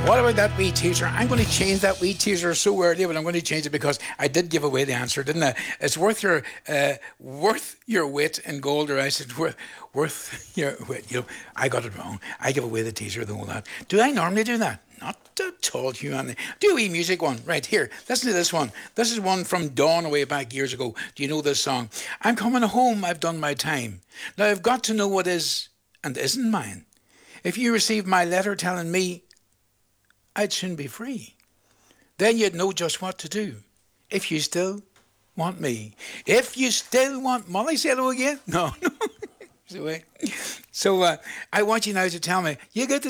What about that wee teaser? I'm going to change that wee teaser so early, but I'm going to change it because I did give away the answer, didn't I? It's worth your wit in gold, or I said worth your wit. You know, I got it wrong. I give away the teaser, the whole lot. Do I normally do that? Not at all, humanity. Do a wee music one. Right, here. Listen to this one. This is one from Dawn way back years ago. Do you know this song? I'm coming home, I've done my time. Now I've got to know what is and isn't mine. If you receive my letter telling me I'd soon be free, then you'd know just what to do. If you still want me. If you still want... Molly, say hello again? No. So I want you now to tell me, you get the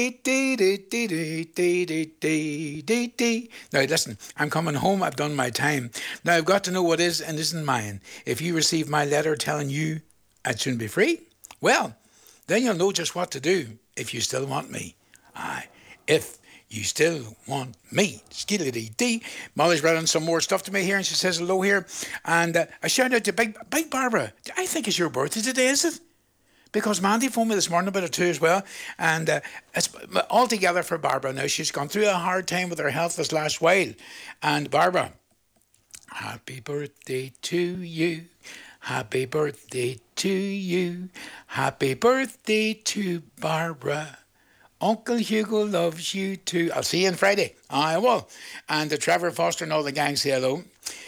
dee. Now listen, I'm coming home, I've done my time. Now I've got to know what is and isn't mine. If you receive my letter telling you I'd soon be free, well, then you'll know just what to do if you still want me. Aye, if you still want me. Skiddy-dee-dee. Molly's writing some more stuff to me here, and she says hello here. And I shout out to Big Barbara. I think it's your birthday today, is it? Because Mandy phoned me this morning about it too as well. And it's all together for Barbara now. She's gone through a hard time with her health this last while. And Barbara, happy birthday to you. Happy birthday to you. Happy birthday to Barbara. Uncle Hugo loves you too. I'll see you on Friday. I will. And Trevor Foster and all the gang say hello.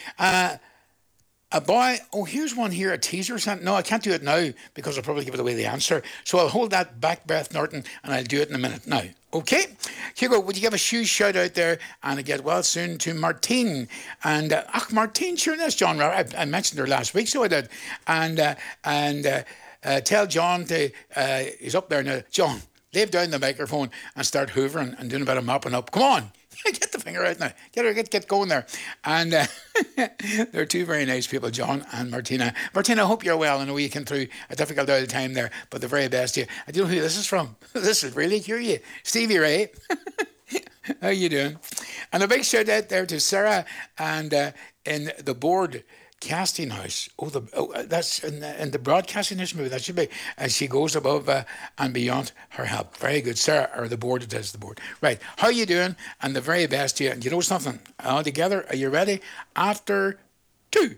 A boy, here's one here, a teaser. No, I can't do it now because I'll probably give it away the answer. So I'll hold that back, Beth Norton, and I'll do it in a minute now. Okay? Hugo, would you give a huge shout out there and get well soon to Martine? And, Martine, sure, that's John. I mentioned her last week, so I did. And tell John to, he's up there now. John, lay down the microphone and start hoovering and doing a bit of mopping up. Come on. Get the finger out now. Get going there. And they're two very nice people, John and Martina. Martina, I hope you're well. I know you came through a difficult hour of time there, but the very best to you. I don't know who this is from. This is really curious. Stevie Ray. How you doing? And a big shout out there to Sarah and in the board casting house. That's in the broadcasting house movie. That should be as she goes above and beyond her help. Very good, Sarah, or the board. It is the board. Right. How you doing? And the very best to you. And you know something? All together. Are you ready? After 2.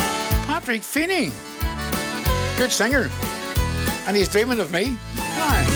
Patrick Feeney. Good singer. And he's dreaming of me. Hi.